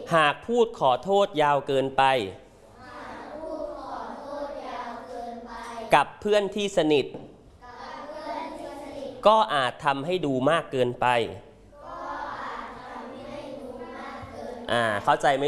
หากพูดขอโทษยาวเกินไปกับเพื่อนที่สนิทก็อาจทำให้ดูมากเกินไปเข้าใจไหม